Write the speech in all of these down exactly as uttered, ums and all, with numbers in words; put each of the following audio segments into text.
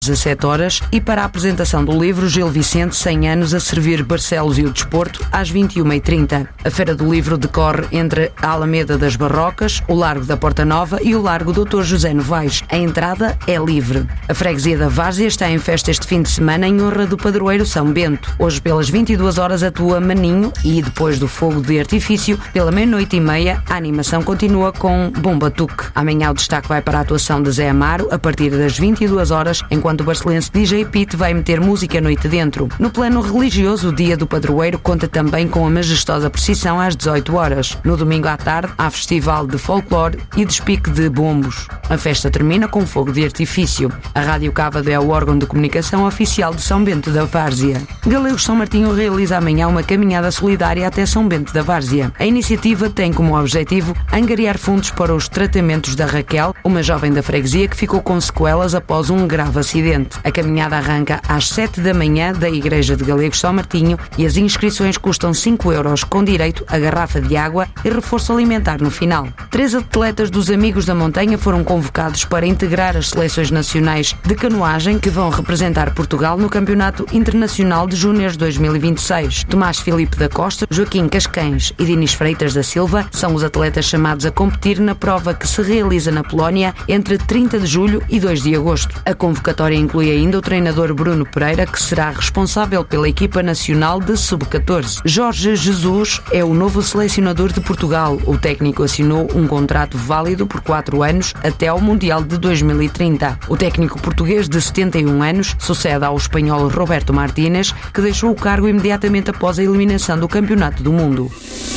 dezassete horas e para a apresentação do livro Gil Vicente, cem anos a servir Barcelos e o Desporto, às vinte e uma e trinta. A Feira do Livro decorre entre a Alameda das Barrocas, o Largo da Porta Nova e o Largo doutor José Novaes. A entrada é livre. A freguesia da Várzea está em festa este fim de semana em honra do padroeiro São Bento. Hoje, pelas vinte e duas horas, atua Maninho e, depois do fogo de artifício, pela meia-noite e meia, a animação continua com Bom Batuque. Amanhã o destaque vai para a atuação de Zé Amaro, a partir das vinte e duas horas, enquanto o barcelense D J Pete vai meter música a noite dentro. No plano religioso, o Dia do Padroeiro conta também com a majestosa procissão às dezoito horas. No domingo à tarde, há festival de folclore e despique de bombos. A festa termina com fogo de artifício. A Rádio Cávado é o órgão de comunicação oficial de São Bento da Várzea. Galegos São Martinho realiza amanhã uma caminhada solidária até São Bento da Várzea. A iniciativa tem como objetivo angariar fundos para os tratamentos da Raquel, uma jovem da freguesia que ficou com sequelas após um grave acidente. A caminhada arranca às sete da manhã da Igreja de Galegos São Martinho e as inscrições custam cinco euros, com direito a garrafa de água e reforço alimentar no final. Três atletas dos Amigos da Montanha foram convocados para integrar as seleções nacionais de canoagem que vão representar Portugal no Campeonato Internacional de Júniores dois mil e vinte e seis. Tomás Filipe da Costa, Joaquim Cascães e Dinis Freitas da Silva são os atletas chamados a competir na prova que se realiza na Polónia entre trinta de julho e dois de agosto. A convocatória inclui ainda o treinador Bruno Pereira, que será responsável pela equipa nacional de sub catorze. Jorge Jesus é o novo selecionador de Portugal. O técnico assinou um contrato válido por quatro anos até ao Mundial de dois mil e trinta. O técnico português de setenta e um anos sucede ao espanhol Roberto Martínez, que deixou o cargo imediatamente após a eliminação do Campeonato do Mundo.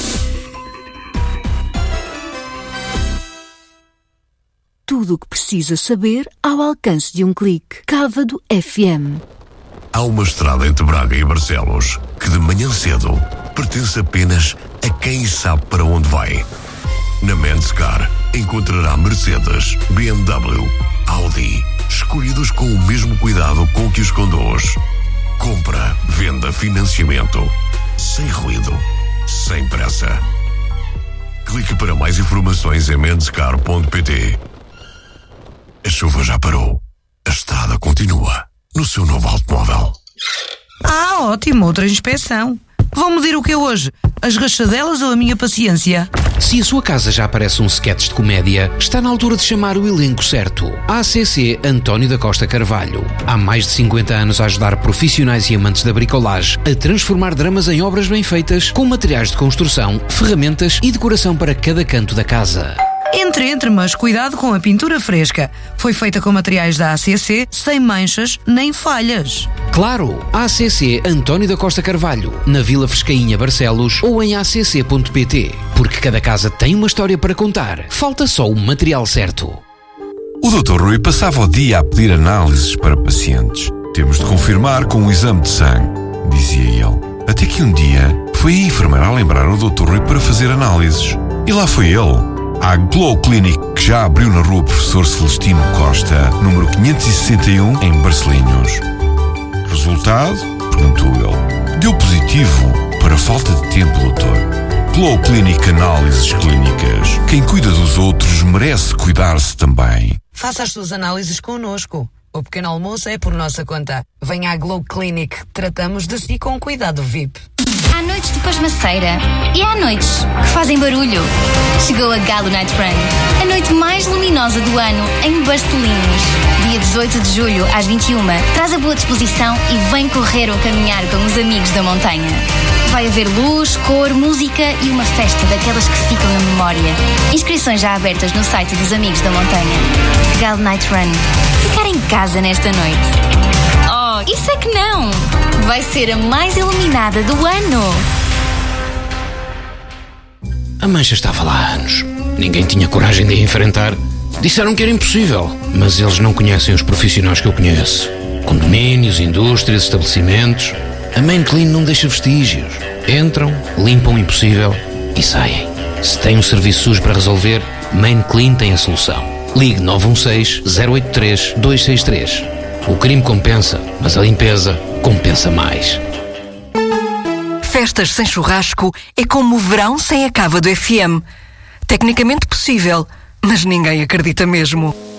Tudo o que precisa saber ao alcance de um clique. Cávado F M. Há uma estrada entre Braga e Barcelos que de manhã cedo pertence apenas a quem sabe para onde vai. Na Menscar encontrará Mercedes, B M W, Audi, escolhidos com o mesmo cuidado com que os conduz. Compra, venda, financiamento, sem ruído, sem pressa. Clique para mais informações em menscar ponto pt. A chuva já parou. A estrada continua no seu novo automóvel. Ah, ótimo, outra inspeção. Vão medir o que é hoje? As rachadelas ou a minha paciência? Se a sua casa já parece um sketch de comédia, está na altura de chamar o elenco certo. A C C António da Costa Carvalho. Há mais de cinquenta anos a ajudar profissionais e amantes da bricolagem a transformar dramas em obras bem feitas, com materiais de construção, ferramentas e decoração para cada canto da casa. Entre, entre, mas cuidado com a pintura fresca. Foi feita com materiais da A C C, sem manchas nem falhas. Claro, A C C António da Costa Carvalho, na Vila Frescainha, Barcelos, ou em a c c ponto p t. Porque cada casa tem uma história para contar. Falta só o material certo. O doutor Rui passava o dia a pedir análises para pacientes. Temos de confirmar com um exame de sangue, dizia ele. Até que um dia foi a enfermeira a lembrar o doutor Rui para fazer análises. E lá foi ele. A Glow Clinic, que já abriu na rua Professor Celestino Costa, número quinhentos e sessenta e um, em Barcelinhos. Resultado? Perguntou ele. Deu positivo para falta de tempo, doutor. Glow Clinic Análises Clínicas. Quem cuida dos outros merece cuidar-se também. Faça as suas análises connosco. O pequeno almoço é por nossa conta. Venha à Glow Clinic. Tratamos de si com cuidado V I P. Há noites de pasmaceira e há noites que fazem barulho. Chegou a Galo Night Run, a noite mais luminosa do ano em Barcelinhos. Dia dezoito de julho, às vinte e uma. Traz a boa disposição e vem correr ou caminhar com os amigos da montanha. Vai haver luz, cor, música e uma festa daquelas que ficam na memória. Inscrições já abertas no site dos Amigos da Montanha. Galo Night Run. Ficar em casa nesta noite. Oh, isso é que não! Vai ser a mais iluminada do ano! A mancha estava lá há anos. Ninguém tinha coragem de a enfrentar. Disseram que era impossível, mas eles não conhecem os profissionais que eu conheço. Condomínios, indústrias, estabelecimentos. A Main Clean não deixa vestígios. Entram, limpam o impossível e saem. Se tem um serviço sujo para resolver, Main Clean tem a solução. Ligue nove um seis, zero oito três, dois seis três. O crime compensa, mas a limpeza compensa mais. Festas sem churrasco é como o verão sem a Cávado F M. Tecnicamente possível, mas ninguém acredita mesmo.